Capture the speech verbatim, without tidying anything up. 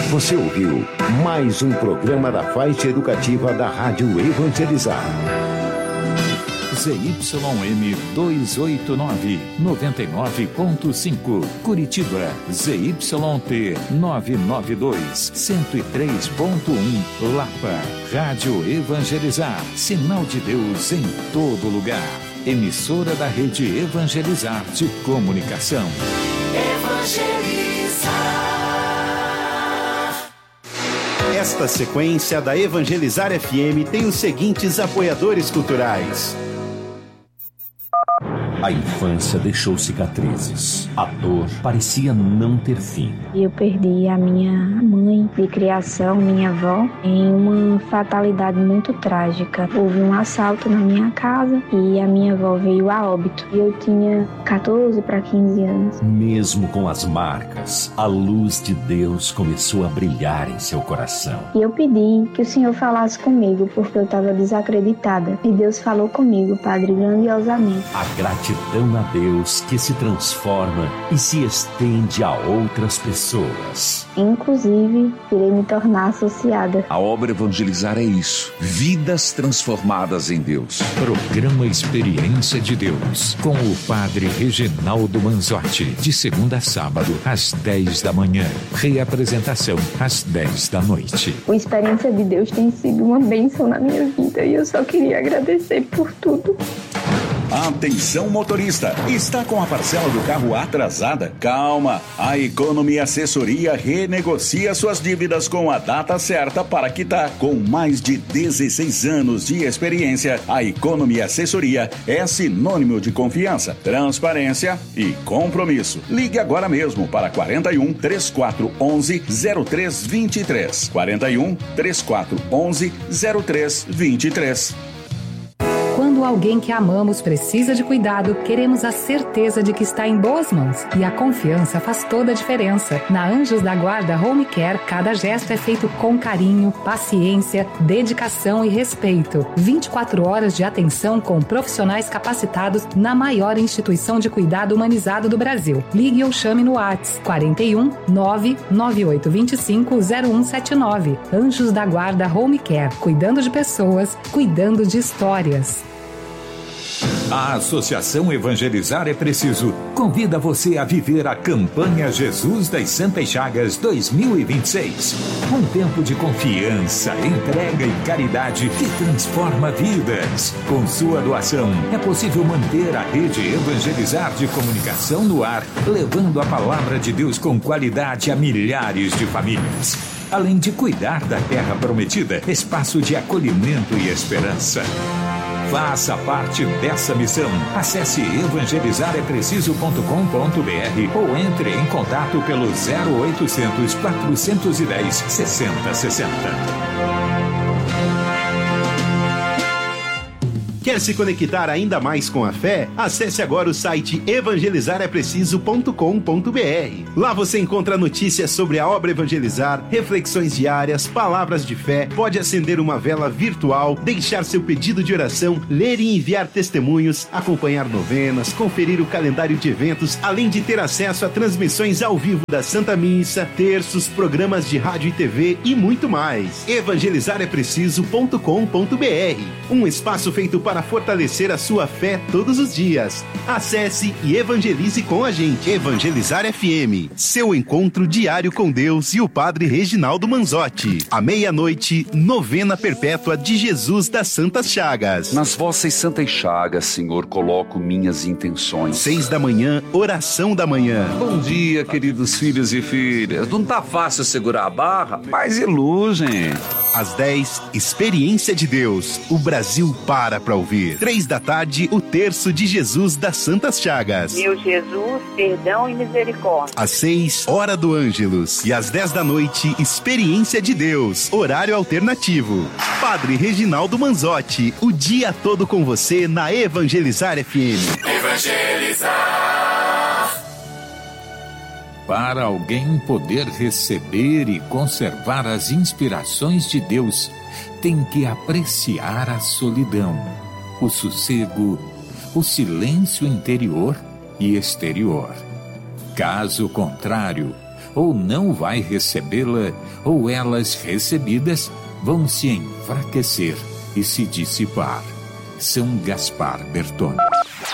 Você ouviu mais um programa da faixa educativa da Rádio Evangelizar. Z Y M duzentos e oitenta e nove, noventa e nove ponto cinco, Curitiba. Z Y T novecentos e noventa e dois, cento e três ponto um, Lapa. Rádio Evangelizar, sinal de Deus em todo lugar. Emissora da Rede Evangelizar de Comunicação. Evangelizar. Esta sequência da Evangelizar F M tem os seguintes apoiadores culturais. A infância deixou cicatrizes. A dor parecia não ter fim. Eu perdi a minha mãe de criação, minha avó, em uma fatalidade muito trágica. Houve um assalto na minha casa e a minha avó veio a óbito. Eu tinha quatorze para quinze anos. Mesmo com as marcas, a luz de Deus começou a brilhar em seu coração. E eu pedi que o Senhor falasse comigo, porque eu estava desacreditada. E Deus falou comigo, Padre, grandiosamente. A gratidão a Deus que se transforma e se estende a outras pessoas. Inclusive, irei me tornar associada. A obra Evangelizar é isso. Vidas transformadas em Deus. Programa Experiência de Deus, com o Padre Reginaldo Manzotti, de segunda a sábado, às dez da manhã. Reapresentação, às dez da noite. A Experiência de Deus tem sido uma bênção na minha vida e eu só queria agradecer por tudo. Atenção motorista, está com a parcela do carro atrasada? Calma, a Economy Assessoria renegocia suas dívidas com a data certa para quitar. Com mais de dezesseis anos de experiência, a Economy Assessoria é sinônimo de confiança, transparência e compromisso. Ligue agora mesmo para quarenta e um, trinta e quatro, onze, zero três vinte e três. quarenta e um, trinta e quatro, onze, zero três vinte e três. Quando alguém que amamos precisa de cuidado, queremos a certeza de que está em boas mãos. E a confiança faz toda a diferença. Na Anjos da Guarda Home Care, cada gesto é feito com carinho, paciência, dedicação e respeito. vinte e quatro horas de atenção com profissionais capacitados na maior instituição de cuidado humanizado do Brasil. Ligue ou chame no WhatsApp quarenta e um, nove nove oito dois cinco, zero um sete nove. Anjos da Guarda Home Care, cuidando de pessoas, cuidando de histórias. A Associação Evangelizar é Preciso convida você a viver a campanha Jesus das Santas Chagas dois mil e vinte e seis. Um tempo de confiança, entrega e caridade que transforma vidas. Com sua doação, é possível manter a rede Evangelizar de Comunicação no ar, levando a palavra de Deus com qualidade a milhares de famílias. Além de cuidar da terra prometida, espaço de acolhimento e esperança. Faça parte dessa missão. Acesse evangelizar é preciso ponto com ponto b r ou entre em contato pelo zero oitocentos, quatrocentos e dez, sessenta sessenta. Quer se conectar ainda mais com a fé? Acesse agora o site evangelizar é preciso ponto com ponto b r. Lá você encontra notícias sobre a obra Evangelizar, reflexões diárias, palavras de fé, pode acender uma vela virtual, deixar seu pedido de oração, ler e enviar testemunhos, acompanhar novenas, conferir o calendário de eventos, além de ter acesso a transmissões ao vivo da Santa Missa, terços, programas de rádio e T V e muito mais. evangelizar é preciso ponto com ponto b r. Um espaço feito para para fortalecer a sua fé todos os dias. Acesse e evangelize com a gente. Evangelizar F M, seu encontro diário com Deus e o Padre Reginaldo Manzotti. À meia-noite, novena perpétua de Jesus das Santas Chagas. Nas vossas santas chagas, Senhor, coloco minhas intenções. Seis da manhã, oração da manhã. Bom dia, queridos filhos e filhas. Não tá fácil segurar a barra, mas ilugem. Às dez, experiência de Deus. O Brasil para para ouvir. Três da tarde, o terço de Jesus das Santas Chagas. Meu Jesus, perdão e misericórdia. Às seis, hora do Ângelus. E às dez da noite, experiência de Deus. Horário alternativo. Padre Reginaldo Manzotti, o dia todo com você na Evangelizar F M. Evangelizar. Para alguém poder receber e conservar as inspirações de Deus, tem que apreciar a solidão, o sossego, o silêncio interior e exterior. Caso contrário, ou não vai recebê-la, ou elas recebidas vão se enfraquecer e se dissipar. São Gaspar Bertone.